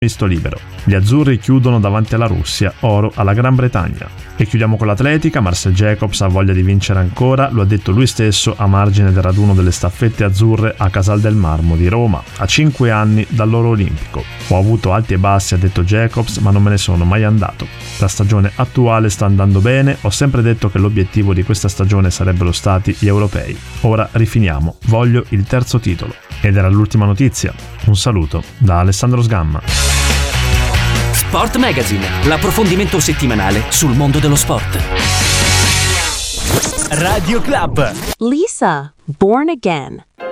misto libero. Gli azzurri chiudono davanti alla Russia, oro alla Gran Bretagna. E chiudiamo con l'atletica. Marcel Jacobs ha voglia di vincere ancora, lo ha detto lui stesso a margine del raduno delle staffette azzurre a Casal del Marmo di Roma, a 5 anni dall'oro olimpico. Ho avuto alti e bassi, ha detto Jacobs, ma non me ne sono mai andato. La stagione attuale sta andando bene, ho sempre detto che l'obiettivo di questa stagione sarebbero stati gli europei. Ora rifiniamo, voglio il terzo titolo. Ed era l'ultima notizia. Un saluto da Alessandro Sgamma. Sport Magazine, l'approfondimento settimanale sul mondo dello sport. Radio Club. Lisa, Born Again.